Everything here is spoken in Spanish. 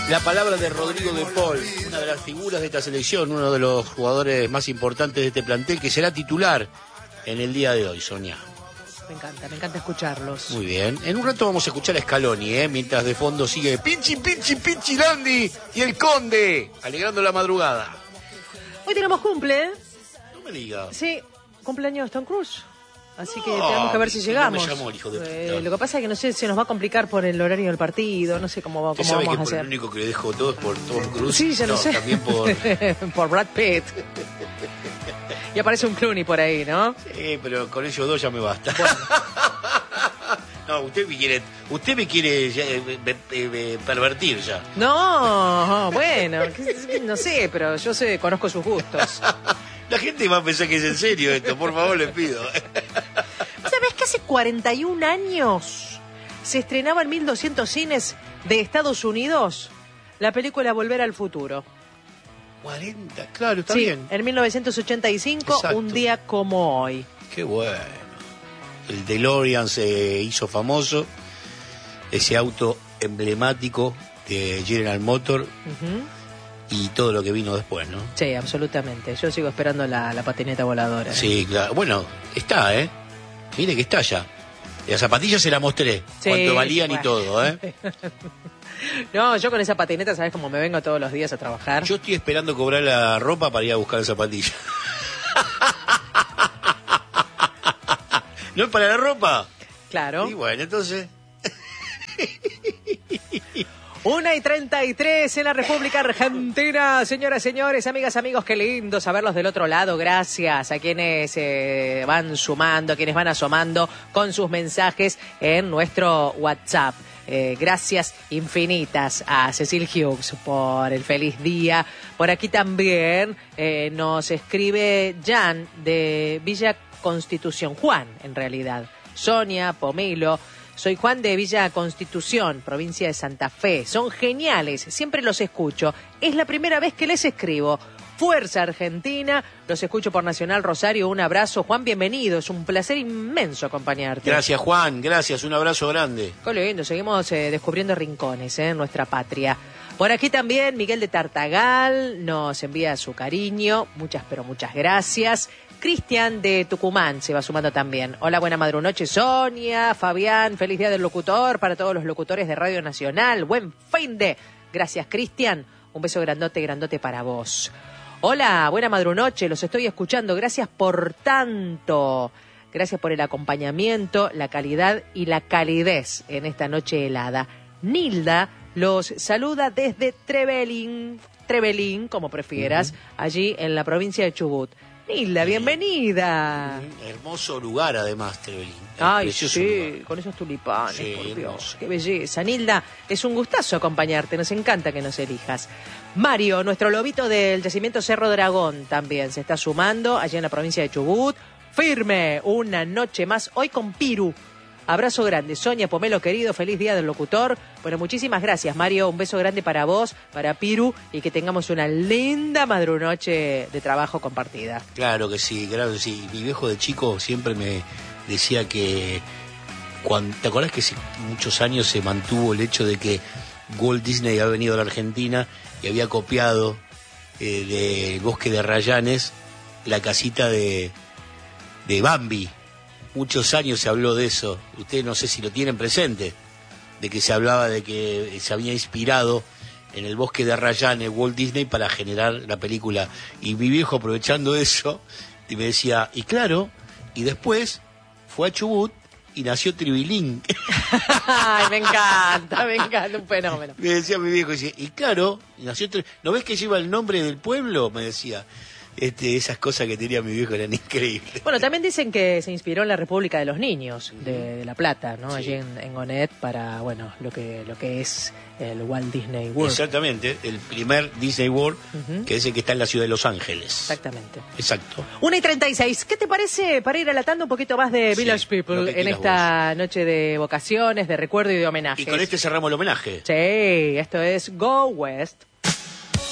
La palabra de Rodrigo de Paul, una de las figuras de esta selección, uno de los jugadores más importantes de este plantel, que será titular en el día de hoy, Sonia. Me encanta escucharlos. Muy bien. En un rato vamos a escuchar a Scaloni, mientras de fondo sigue Pinchi, Pinchi, Pinchi Landi y el Conde, alegrando la madrugada. Hoy tenemos cumple. No me digas. Sí, cumpleaños Tom Cruise. Así que tenemos que ver si llegamos. No me llamó el hijo de puta. Lo que pasa es que no sé, se nos va a complicar por el horario del partido, no sé cómo vamos a hacer. El único que le dejo todo es por Tom Cruise. Sí, ya lo sé. También por... por Brad Pitt. Y aparece un Clooney por ahí, ¿no? Sí, pero con ellos dos ya me basta. Bueno. No, usted me quiere pervertir ya. No, bueno, no sé, pero yo conozco sus gustos. La gente va a pensar que es en serio esto, por favor, le pido. ¿Sabés que hace 41 años se estrenaba en 1200 cines de Estados Unidos la película Volver al Futuro? 40, claro, está sí, bien. En 1985, exacto. Un día como hoy. Qué bueno. El DeLorean se hizo famoso, ese auto emblemático de General Motors. Y todo lo que vino después, ¿no? Sí, absolutamente. Yo sigo esperando la patineta voladora. Sí, claro. Bueno, está, Mire que está ya. Las zapatillas se las mostré. Sí, cuánto valían y todo, No, yo con esa patineta, ¿sabes cómo me vengo todos los días a trabajar? Yo estoy esperando cobrar la ropa para ir a buscar zapatillas. ¿No es para la ropa? Claro. Y bueno, entonces... 1:33 en la República Argentina. Señoras, señores, amigas, amigos, qué lindo saberlos del otro lado. Gracias a quienes van sumando, a quienes van asomando con sus mensajes en nuestro WhatsApp. Gracias infinitas a Cecil Hughes por el feliz día. Por aquí también nos escribe Jan de Villa Constitución. Juan, en realidad. Sonia, Pomelo. Soy Juan de Villa Constitución, provincia de Santa Fe. Son geniales, siempre los escucho. Es la primera vez que les escribo. Fuerza Argentina, los escucho por Nacional Rosario. Un abrazo, Juan, bienvenido. Es un placer inmenso acompañarte. Gracias, Juan, gracias, un abrazo grande. Qué lindo, seguimos descubriendo rincones en nuestra patria. Por aquí también Miguel de Tartagal nos envía su cariño. Muchas, pero muchas gracias. Cristian de Tucumán se va sumando también. Hola, buena madrunoche, Sonia, Fabián, feliz día del locutor para todos los locutores de Radio Nacional. Buen fin de. Gracias, Cristian. Un beso grandote, grandote para vos. Hola, buena madrunoche, los estoy escuchando. Gracias por tanto. Gracias por el acompañamiento, la calidad y la calidez en esta noche helada. Nilda los saluda desde Trevelin, como prefieras, allí en la provincia de Chubut. Nilda, bienvenida. Hermoso lugar, además, Trevelin. Ay, sí, lugar. Con esos tulipanes, sí, por Dios, hermoso. Qué belleza. Nilda, es un gustazo acompañarte, nos encanta que nos elijas. Mario, nuestro lobito del yacimiento Cerro Dragón, también se está sumando allá en la provincia de Chubut. Firme, una noche más, hoy con Piru. Abrazo grande, Sonia, Pomelo querido, feliz día del locutor. Bueno, muchísimas gracias, Mario, un beso grande para vos, para Piru, y que tengamos una linda madrunoche de trabajo compartida. Claro que sí, claro que sí. Mi viejo de chico siempre me decía que, ¿te acordás que hace muchos años se mantuvo el hecho de que Walt Disney había venido a la Argentina y había copiado del Bosque de Rayanes la casita de Bambi? Muchos años se habló de eso. Ustedes no sé si lo tienen presente, de que se hablaba de que se había inspirado en el Bosque de Rayanes Walt Disney para generar la película. Y mi viejo, aprovechando eso, y me decía, y claro, y después fue a Chubut y nació Tribilín. Ay, me encanta, un fenómeno. Me decía mi viejo, y claro, nació ¿no ves que lleva el nombre del pueblo? Me decía. Esas cosas que tenía mi viejo eran increíbles. Bueno, también dicen que se inspiró en la República de los Niños de La Plata, ¿no? Sí. Allí en Gonet para, bueno, lo que es el Walt Disney World. Exactamente, el primer Disney World, que es el que está en la ciudad de Los Ángeles. Exactamente. Exacto. 1:36. ¿Qué te parece para ir relatando un poquito más de Village People en esta noche de vocaciones, de recuerdo y de homenaje? Y con este cerramos el homenaje. Sí, esto es Go West.